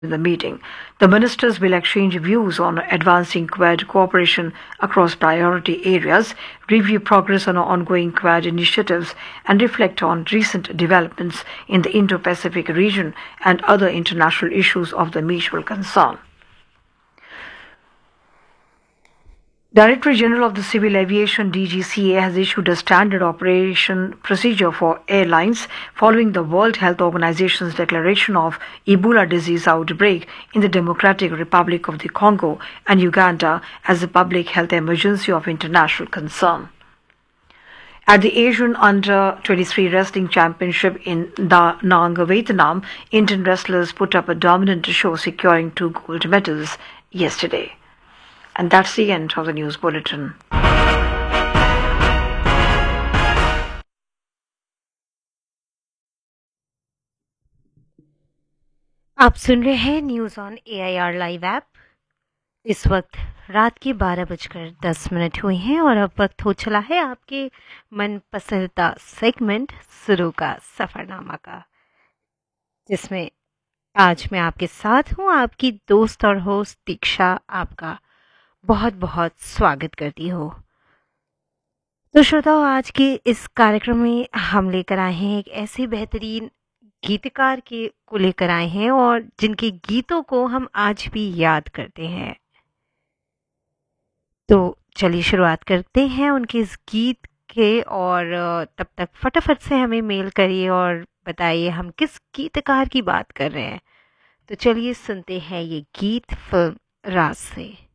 In the meeting, the ministers will exchange views on advancing Quad cooperation across priority areas, review progress on ongoing Quad initiatives, and reflect on recent developments in the Indo-Pacific region and other international issues of the mutual concern. Director General of the Civil Aviation DGCA has issued a standard operation procedure for airlines following the World Health Organization's declaration of Ebola disease outbreak in the Democratic Republic of the Congo and Uganda as a public health emergency of international concern. At the Asian Under-23 Wrestling Championship in Da Nang, Vietnam, Indian wrestlers put up a dominant show, securing 2 gold medals yesterday. And that's the end of the news bulletin. आप सुन रहे हैं news on AIR live app. इस वक्त रात के 12:10 हुए हैं और अब वक्त हो चला है आपके मन पसंदीदा सेगमेंट शुरू का सफ़रनामा का, जिसमें आज मैं आपके साथ हूँ, आपकी दोस्त और होस्ट दीक्षा। आपका बहुत बहुत स्वागत करती हो। तो श्रोताओ, आज के इस कार्यक्रम में हम लेकर आए हैं एक ऐसे बेहतरीन गीतकार को लेकर आए हैं और जिनके गीतों को हम आज भी याद करते हैं। तो चलिए शुरुआत करते हैं उनके इस गीत के, और तब तक फटाफट से हमें मेल करिए और बताइए हम किस गीतकार की बात कर रहे हैं। तो चलिए सुनते हैं ये गीत फिल्म राज से।